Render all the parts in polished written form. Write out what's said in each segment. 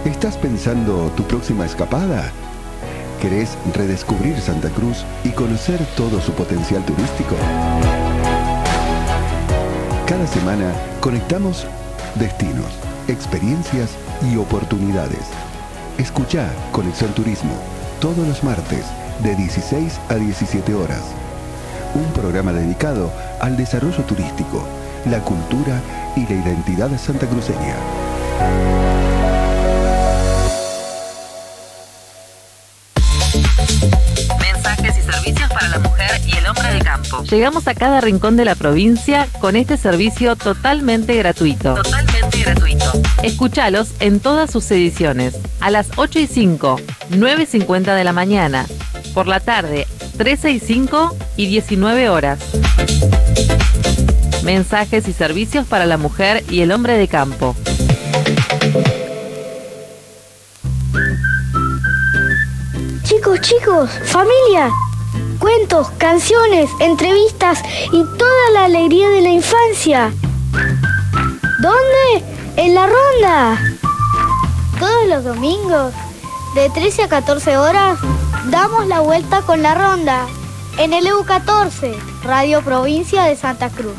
¿Estás pensando tu próxima escapada? ¿Querés redescubrir Santa Cruz y conocer todo su potencial turístico? Cada semana conectamos destinos, experiencias y oportunidades. Escuchá Conexión Turismo todos los martes de 16 a 17 horas. Un programa dedicado al desarrollo turístico, la cultura y la identidad santacruceña. Mensajes y servicios para la mujer y el hombre de campo. Llegamos a cada rincón de la provincia con este servicio totalmente gratuito. Totalmente gratuito. Escúchalos en todas sus ediciones. A las 8 y 5, 9:50 de la mañana. Por la tarde, 13 y 5 y 19 horas. Mensajes y servicios para la mujer y el hombre de campo. Chicos, familia, cuentos, canciones, entrevistas y toda la alegría de la infancia. ¿Dónde? En La Ronda. Todos los domingos, de 13 a 14 horas, damos la vuelta con La Ronda en el EU14, Radio Provincia de Santa Cruz.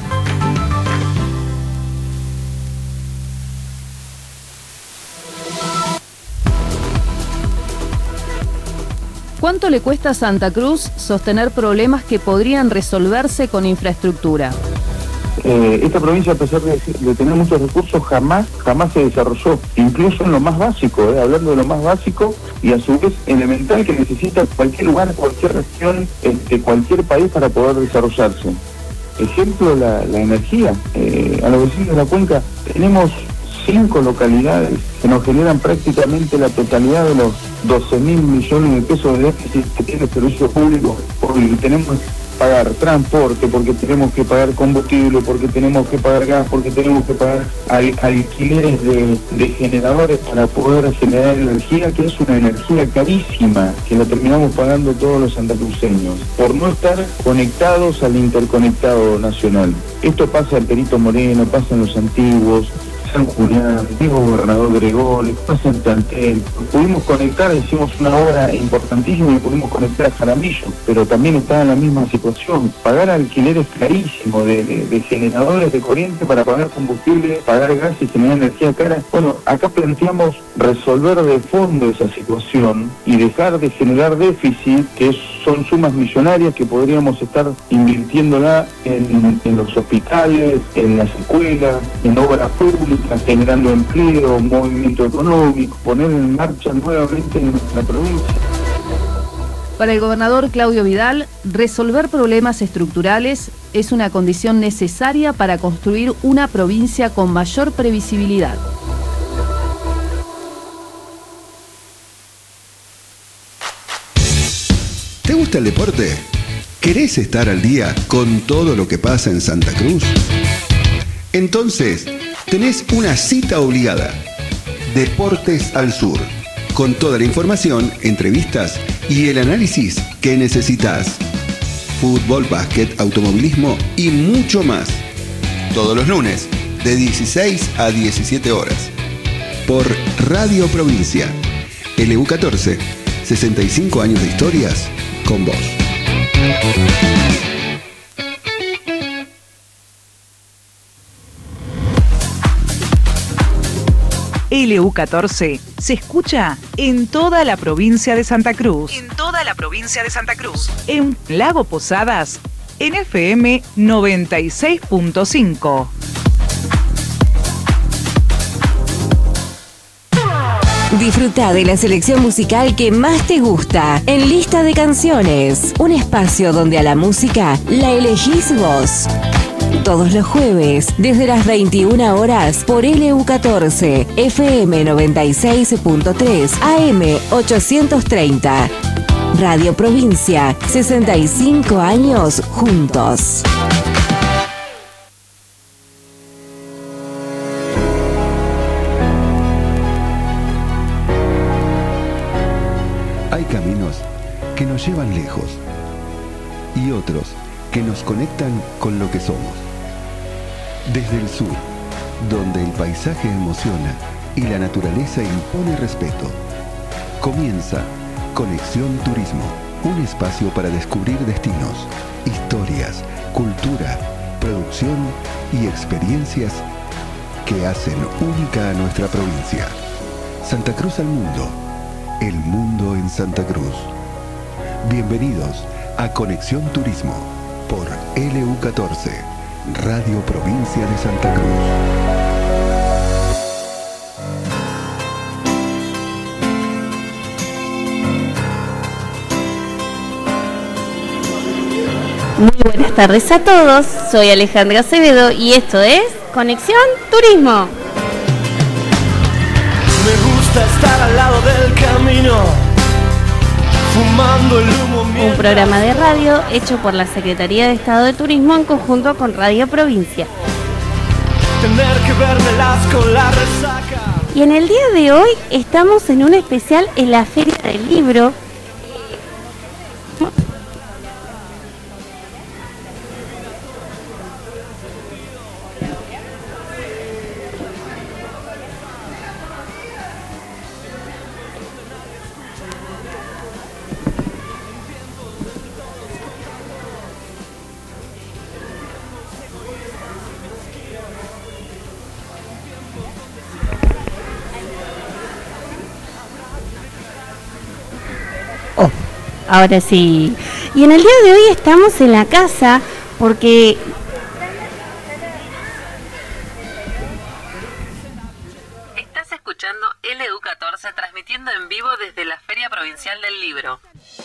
¿Cuánto le cuesta a Santa Cruz sostener problemas que podrían resolverse con infraestructura? Esta provincia, a pesar de tener muchos recursos, jamás se desarrolló, incluso en lo más básico, hablando de lo más básico y a su vez elemental que necesita cualquier lugar, cualquier región, cualquier país para poder desarrollarse. Ejemplo, la energía. A los vecinos de la cuenca tenemos 5 localidades que nos generan prácticamente la totalidad de los 12.000 millones de pesos de déficit que tiene el servicio público, porque tenemos que pagar transporte, porque tenemos que pagar combustible, porque tenemos que pagar gas, porque tenemos que pagar alquileres de generadores para poder generar energía, que es una energía carísima, que la terminamos pagando todos los santacruceños, por no estar conectados al interconectado nacional. Esto pasa en Perito Moreno, pasa en Los Antiguos, San Julián, Diego Gobernador Gregores, pasa en Tantel. Pudimos conectar, hicimos una obra importantísima y pudimos conectar a Jaramillo, pero también está en la misma situación. Pagar alquileres carísimos de generadores de corriente para pagar combustible, pagar gas y generar energía cara. Bueno, acá planteamos resolver de fondo esa situación y dejar de generar déficit, que son sumas millonarias que podríamos estar invirtiéndola en los hospitales, en las escuelas, en obras públicas, generando empleo, movimiento económico, poner en marcha nuevamente nuestra provincia. Para el gobernador Claudio Vidal, resolver problemas estructurales es una condición necesaria para construir una provincia con mayor previsibilidad. ¿Te gusta el deporte? ¿Querés estar al día con todo lo que pasa en Santa Cruz? Entonces, tenés una cita obligada. Deportes al Sur, con toda la información, entrevistas y el análisis que necesitas. Fútbol, básquet, automovilismo y mucho más. Todos los lunes, de 16 a 17 horas. Por Radio Provincia. LU14, 65 años de historias con vos. LU14 se escucha en toda la provincia de Santa Cruz. En Lago Posadas, en FM 96.5. Disfruta de la selección musical que más te gusta en Lista de Canciones, un espacio donde a la música la elegís vos. Todos los jueves, desde las 21 horas, por LU14, FM 96.3, AM 830. Radio Provincia, 65 años juntos. Hay caminos que nos llevan lejos y otros que nos conectan con lo que somos. Desde el sur, donde el paisaje emociona y la naturaleza impone respeto. Comienza Conexión Turismo, un espacio para descubrir destinos, historias, cultura, producción y experiencias que hacen única a nuestra provincia. Santa Cruz al mundo, el mundo en Santa Cruz. Bienvenidos a Conexión Turismo por LU14, Radio Provincia de Santa Cruz. Muy buenas tardes a todos, soy Alejandra Acevedo y esto es Conexión Turismo. Me gusta estar al lado del camino, fumando el humo. Un programa de radio hecho por la Secretaría de Estado de Turismo en conjunto con Radio Provincia. Tener que vérmelas con la resaca. Y en el día de hoy estamos en un especial en la Feria del Libro. Ahora sí. Y en el día de hoy estamos en la casa porque estás escuchando LU14 transmitiendo en vivo desde la Feria Provincial del Libro.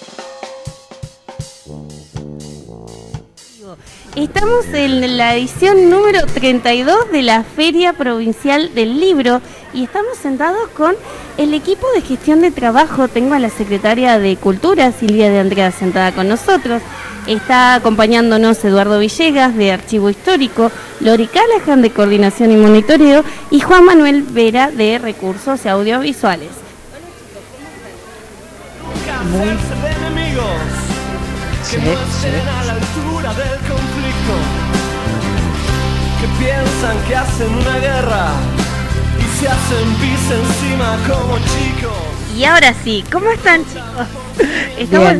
Estamos en la edición número 32 de la Feria Provincial del Libro y estamos sentados con el equipo de gestión de trabajo. Tengo a la secretaria de Cultura, Silvia de Andrea, sentada con nosotros. Está acompañándonos Eduardo Villegas, de Archivo Histórico, Lori Callahan, de Coordinación y Monitoreo, y Juan Manuel Vera, de Recursos Audiovisuales. Que no estén a la altura del conflicto, que piensan que hacen una guerra y se hacen pis encima como chicos. Y ahora sí, ¿cómo están, chicos? Estamos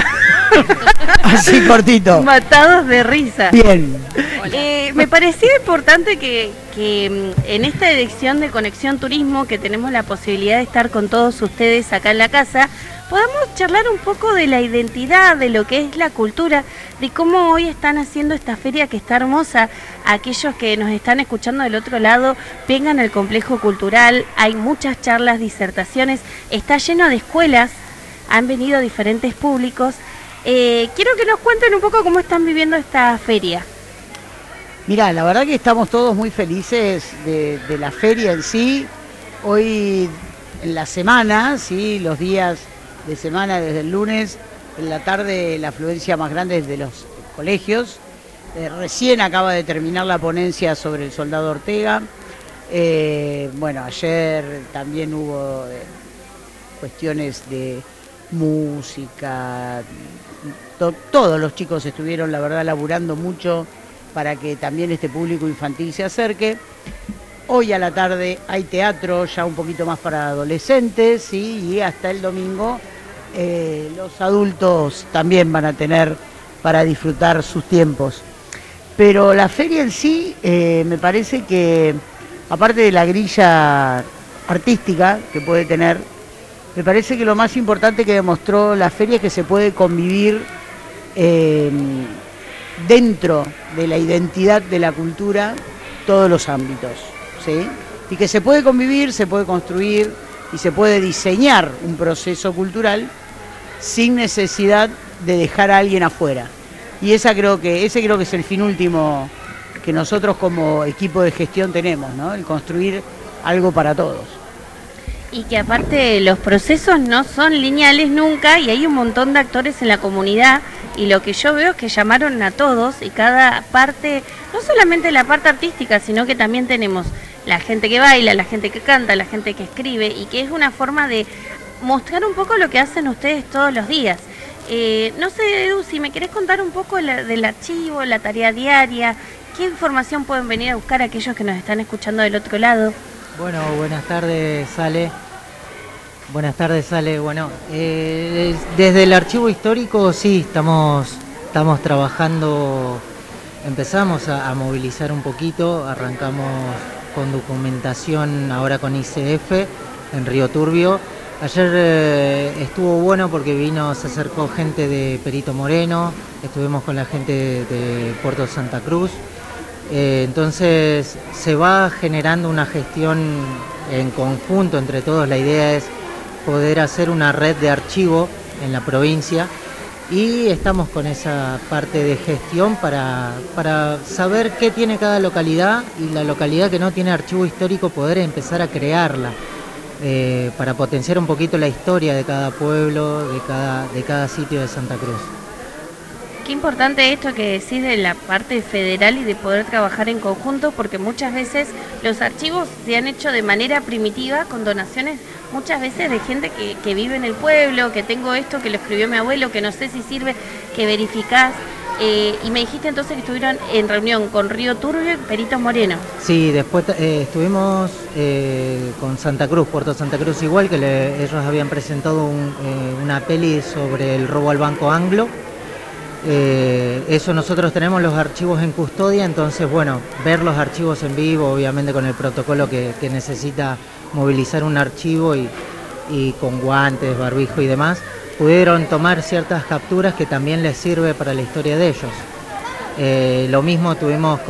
así cortito, matados de risa. Bien. Me parecía importante que en esta edición de Conexión Turismo, que tenemos la posibilidad de estar con todos ustedes acá en la casa, podamos charlar un poco de la identidad, de lo que es la cultura, de cómo hoy están haciendo esta feria que está hermosa. Aquellos que nos están escuchando del otro lado, vengan al complejo cultural, hay muchas charlas, disertaciones, está lleno de escuelas, han venido diferentes públicos. Quiero que nos cuenten un poco cómo están viviendo esta feria. Mirá, la verdad que estamos todos muy felices de la feria en sí. Hoy en la semana, ¿sí? Los días de semana, desde el lunes, en la tarde, la afluencia más grande es de los colegios. Recién acaba de terminar la ponencia sobre el soldado Ortega. Bueno, ayer también hubo cuestiones de música. Todos los chicos estuvieron, la verdad, laburando mucho para que también este público infantil se acerque. Hoy a la tarde hay teatro ya un poquito más para adolescentes, ¿sí? Y hasta el domingo los adultos también van a tener para disfrutar sus tiempos. Pero la feria en sí me parece que, aparte de la grilla artística que puede tener, me parece que lo más importante que demostró la feria es que se puede convivir dentro de la identidad de la cultura todos los ámbitos, ¿sí? Y que se puede convivir, se puede construir y se puede diseñar un proceso cultural sin necesidad de dejar a alguien afuera. Y ese creo que es el fin último que nosotros como equipo de gestión tenemos, ¿no? El construir algo para todos. Y que aparte los procesos no son lineales nunca y hay un montón de actores en la comunidad y lo que yo veo es que llamaron a todos y cada parte, no solamente la parte artística, sino que también tenemos la gente que baila, la gente que canta, la gente que escribe y que es una forma de mostrar un poco lo que hacen ustedes todos los días. No sé, Edu, si me querés contar un poco del archivo, la tarea diaria, qué información pueden venir a buscar aquellos que nos están escuchando del otro lado. Bueno, buenas tardes, Ale. Buenas tardes, Ale. Bueno, desde el archivo histórico sí, estamos trabajando, empezamos a movilizar un poquito, arrancamos con documentación ahora con ICF en Río Turbio. Ayer estuvo bueno porque se acercó gente de Perito Moreno, estuvimos con la gente de Puerto Santa Cruz. Entonces se va generando una gestión en conjunto entre todos. La idea es poder hacer una red de archivo en la provincia y estamos con esa parte de gestión para saber qué tiene cada localidad y la localidad que no tiene archivo histórico poder empezar a crearla, para potenciar un poquito la historia de cada pueblo, de cada sitio de Santa Cruz. Qué importante esto que decís de la parte federal y de poder trabajar en conjunto, porque muchas veces los archivos se han hecho de manera primitiva, con donaciones muchas veces de gente que vive en el pueblo, que tengo esto, que lo escribió mi abuelo, que no sé si sirve, que verificás. Y me dijiste entonces que estuvieron en reunión con Río Turbio y Perito Moreno. Sí, después estuvimos con Santa Cruz, Puerto Santa Cruz igual, que ellos habían presentado una peli sobre el robo al Banco Anglo. Eso nosotros tenemos los archivos en custodia, entonces bueno, ver los archivos en vivo, obviamente con el protocolo que necesita movilizar un archivo y con guantes, barbijo y demás, pudieron tomar ciertas capturas que también les sirve para la historia de ellos. Lo mismo tuvimos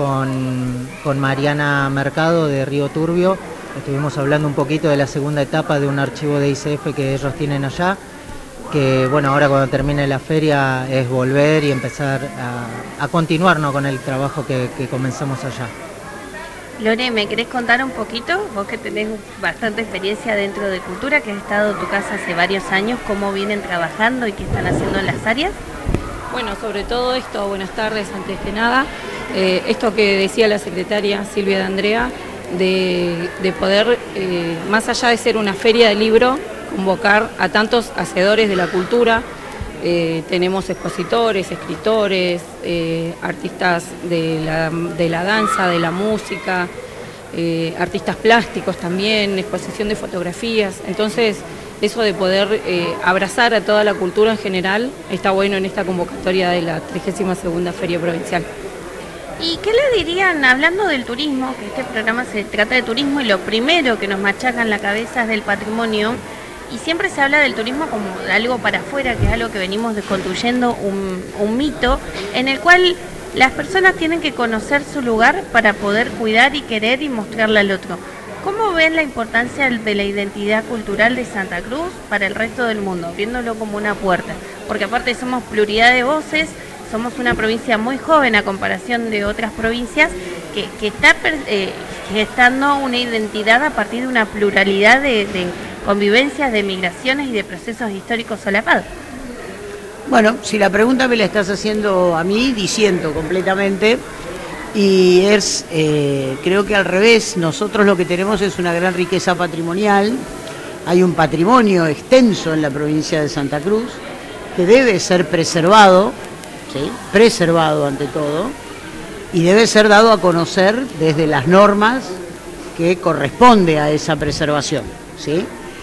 con Mariana Mercado de Río Turbio, estuvimos hablando un poquito de la segunda etapa de un archivo de ICF que ellos tienen allá, que bueno, ahora cuando termine la feria es volver y empezar a continuar, ¿no?, con el trabajo que comenzamos allá. Lore, ¿me querés contar un poquito? Vos que tenés bastante experiencia dentro de cultura, que has estado en tu casa hace varios años, ¿cómo vienen trabajando y qué están haciendo en las áreas? Bueno, sobre todo esto, buenas tardes antes que nada, esto que decía la secretaria Silvia de Andrea, de poder, más allá de ser una feria de libro, convocar a tantos hacedores de la cultura. Tenemos expositores, escritores, artistas de la danza, de la música, artistas plásticos también, exposición de fotografías. Entonces, eso de poder abrazar a toda la cultura en general está bueno en esta convocatoria de la 32ª Feria Provincial. ¿Y qué le dirían, hablando del turismo, que este programa se trata de turismo y lo primero que nos machaca en la cabeza es del patrimonio? Y siempre se habla del turismo como algo para afuera, que es algo que venimos desconstruyendo, un mito, en el cual las personas tienen que conocer su lugar para poder cuidar y querer y mostrarle al otro. ¿Cómo ven la importancia de la identidad cultural de Santa Cruz para el resto del mundo, viéndolo como una puerta? Porque aparte somos pluralidad de voces, somos una provincia muy joven a comparación de otras provincias que está gestando una identidad a partir de una pluralidad de convivencias, de migraciones y de procesos históricos solapados. Bueno, si la pregunta me la estás haciendo a mí, disiento completamente, y creo que al revés, nosotros lo que tenemos es una gran riqueza patrimonial, hay un patrimonio extenso en la provincia de Santa Cruz que debe ser preservado, ¿sí?, preservado ante todo, y debe ser dado a conocer desde las normas que corresponde a esa preservación, ¿sí?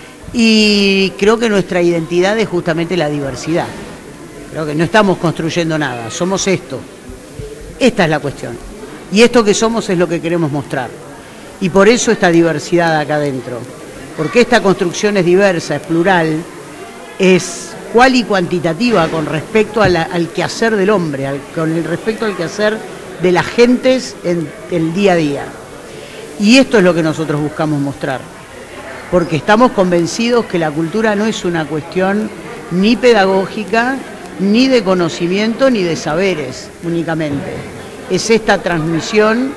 Y creo que nuestra identidad es justamente la diversidad. Creo que no estamos construyendo nada, somos esto. Esta es la cuestión. Y esto que somos es lo que queremos mostrar. Y por eso esta diversidad acá adentro. Porque esta construcción es diversa, es plural, es cual y cuantitativa con respecto al quehacer del hombre, con respecto al quehacer de las gentes en el día a día. Y esto es lo que nosotros buscamos mostrar. Porque estamos convencidos que la cultura no es una cuestión ni pedagógica, ni de conocimiento, ni de saberes únicamente. Es esta transmisión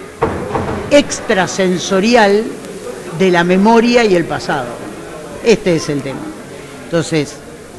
extrasensorial de la memoria y el pasado. Este es el tema. Entonces,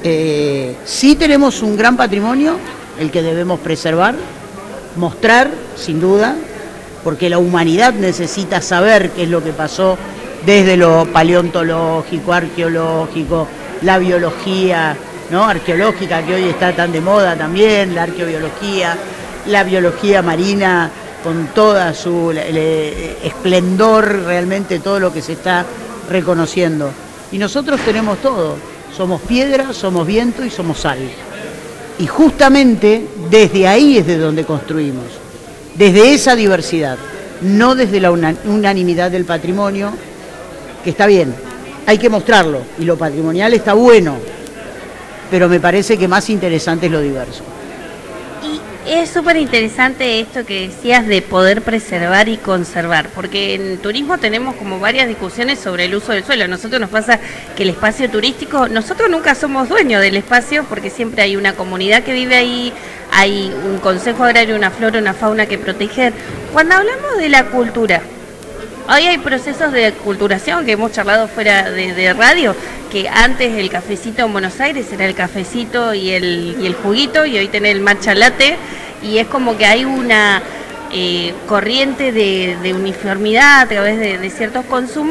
sí tenemos un gran patrimonio, el que debemos preservar, mostrar, sin duda, porque la humanidad necesita saber qué es lo que pasó desde lo paleontológico, arqueológico, la biología, ¿no?, arqueológica, que hoy está tan de moda también, la arqueobiología, la biología marina, con toda su esplendor, realmente todo lo que se está reconociendo. Y nosotros tenemos todo, somos piedra, somos viento y somos sal. Y justamente desde ahí es de donde construimos, desde esa diversidad, no desde la unanimidad del patrimonio, que está bien, hay que mostrarlo, y lo patrimonial está bueno, pero me parece que más interesante es lo diverso. Es súper interesante esto que decías de poder preservar y conservar, porque en turismo tenemos como varias discusiones sobre el uso del suelo. A nosotros nos pasa que el espacio turístico, nosotros nunca somos dueños del espacio porque siempre hay una comunidad que vive ahí, hay un consejo agrario, una flora, una fauna que proteger. Cuando hablamos de la cultura, hoy hay procesos de culturación que hemos charlado fuera de radio, que antes el cafecito en Buenos Aires era el cafecito y el juguito, y hoy tenés el matcha latte, y es como que hay una corriente de uniformidad a través de ciertos consumos